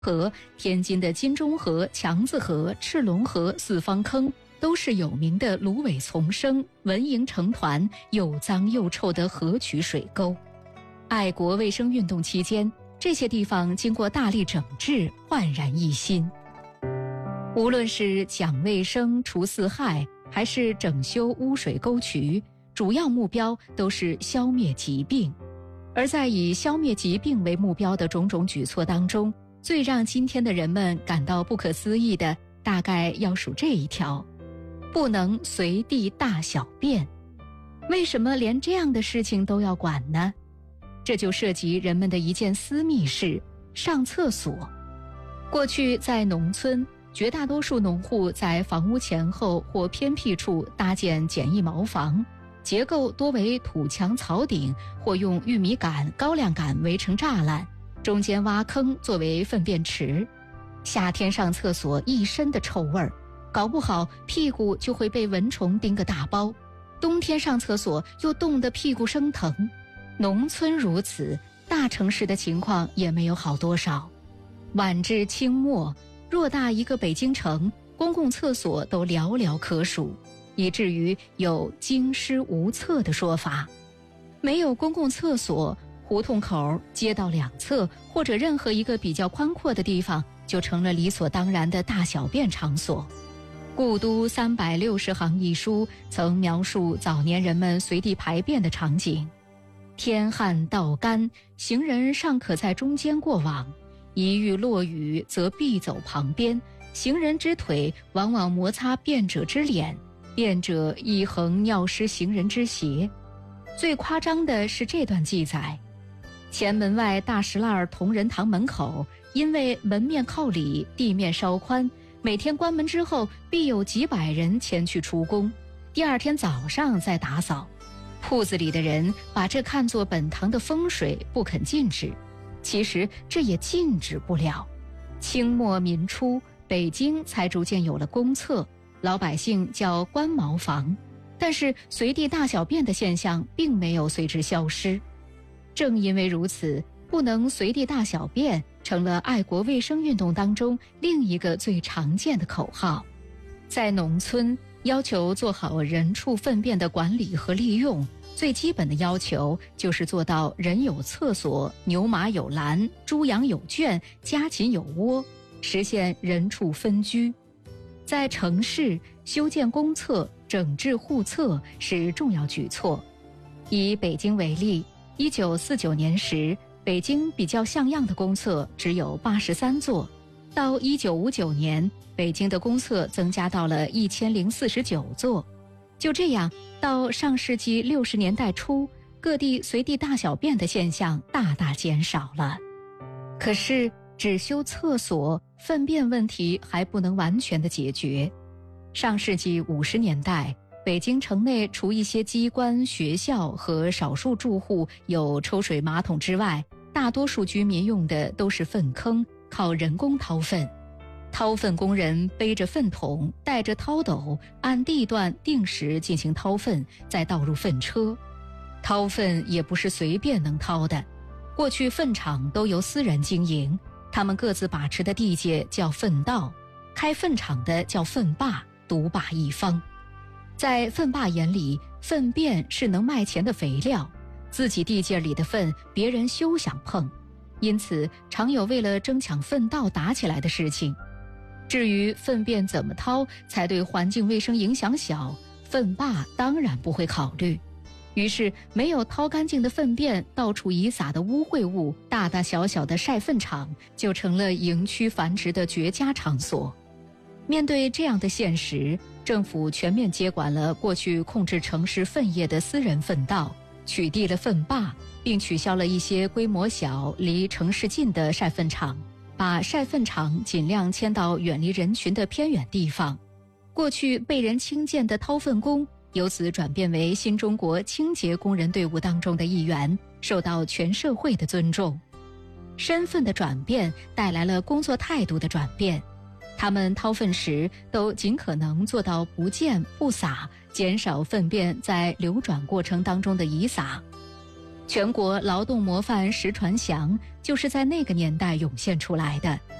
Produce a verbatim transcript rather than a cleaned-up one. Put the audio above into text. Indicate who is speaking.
Speaker 1: 河、天津的金钟河、强子河、赤龙河、四方坑都是有名的芦苇丛生、蚊蝇成团、又脏又臭的河渠水沟。爱国卫生运动期间，这些地方经过大力整治，焕然一新。无论是讲卫生、除四害，还是整修污水沟渠，主要目标都是消灭疾病。而在以消灭疾病为目标的种种举措当中，最让今天的人们感到不可思议的，大概要数这一条：不能随地大小便。为什么连这样的事情都要管呢？这就涉及人们的一件私密事——上厕所。过去在农村，绝大多数农户在房屋前后或偏僻处搭建简易茅房，结构多为土墙草顶，或用玉米杆、高粱杆围成栅栏，中间挖坑作为粪便池。夏天上厕所一身的臭味儿，搞不好屁股就会被蚊虫叮个大包；冬天上厕所又冻得屁股生疼。农村如此，大城市的情况也没有好多少。晚至清末，偌大一个北京城，公共厕所都寥寥可数，以至于有京师无厕的说法。没有公共厕所，胡同口、街道两侧或者任何一个比较宽阔的地方，就成了理所当然的大小便场所。故都三百六十行一书曾描述早年人们随地排便的场景：天旱道干，行人尚可在中间过往，一遇落雨则必走旁边，行人之腿往往摩擦便者之脸，便者亦横尿湿行人之鞋。最夸张的是这段记载：前门外大石栏同仁堂门口，因为门面靠里，地面稍宽，每天关门之后必有几百人前去除工，第二天早上再打扫。铺子里的人把这看作本堂的风水，不肯禁止。其实这也禁止不了。清末民初，北京才逐渐有了公厕，老百姓叫官茅房，但是随地大小便的现象并没有随之消失。正因为如此，不能随地大小便成了爱国卫生运动当中另一个最常见的口号。在农村，要求做好人畜粪便的管理和利用，最基本的要求就是做到人有厕所，牛马有栏，猪羊有圈，家禽有窝，实现人畜分居。在城市，修建公厕、整治护厕是重要举措。以北京为例，一九四九年时，北京比较像样的公厕只有八十三座，到一九五九年，北京的公厕增加到了一千零四十九座。就这样，到上世纪六十年代初，各地随地大小便的现象大大减少了。可是，只修厕所，粪便问题还不能完全的解决。上世纪五十年代，北京城内除一些机关、学校和少数住户有抽水马桶之外，大多数居民用的都是粪坑，靠人工掏粪。掏粪工人背着粪桶，带着掏斗，按地段定时进行掏粪，再倒入粪车。掏粪也不是随便能掏的，过去粪场都由私人经营，他们各自把持的地界叫粪道，开粪场的叫粪霸，独霸一方。在粪霸眼里，粪便是能卖钱的肥料，自己地界里的粪别人休想碰，因此常有为了争抢粪道打起来的事情。至于粪便怎么掏才对环境卫生影响小，粪霸当然不会考虑。于是没有掏干净的粪便，到处遗撒的污秽物，大大小小的晒粪场就成了营区繁殖的绝佳场所。面对这样的现实，政府全面接管了过去控制城市粪业的私人粪道，取缔了粪霸，并取消了一些规模小、离城市近的晒粪场，把晒粪场尽量迁到远离人群的偏远地方。过去被人轻贱的掏粪工，由此转变为新中国清洁工人队伍当中的一员，受到全社会的尊重。身份的转变带来了工作态度的转变，他们掏粪时都尽可能做到不溅不洒，减少粪便在流转过程当中的遗撒。全国劳动模范石传祥就是在那个年代涌现出来的。